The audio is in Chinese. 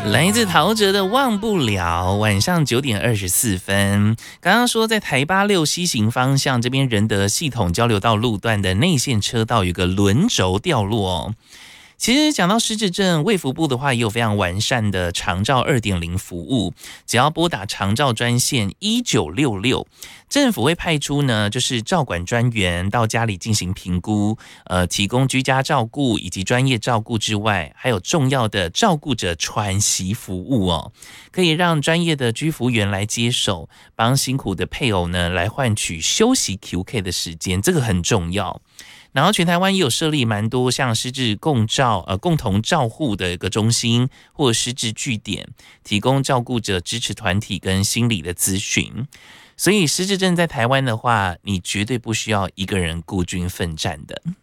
来自陶喆的《忘不了》，晚上9:24。刚刚说在台86西行方向这边仁德系统交流道路段的内线车道有个轮轴掉落哦。其实讲到失智症，卫福部的话也有非常完善的长照 2.0 服务，只要拨打长照专线1966，政府会派出呢就是照管专员到家里进行评估，提供居家照顾以及专业照顾之外，还有重要的照顾者喘息服务哦，可以让专业的居服员来接手，帮辛苦的配偶呢来换取休息 QK 的时间，这个很重要。然后全台湾也有设立蛮多像失智共同照护的一个中心或失智据点，提供照顾者支持团体跟心理的咨询。所以失智症在台湾的话，你绝对不需要一个人孤军奋战的。